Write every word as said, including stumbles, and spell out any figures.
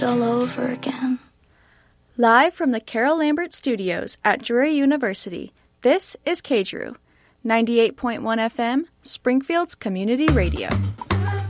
all over again. Live from the Carol Lambert Studios at Drury University, this is K D R U, ninety-eight point one F M, Springfield's community radio.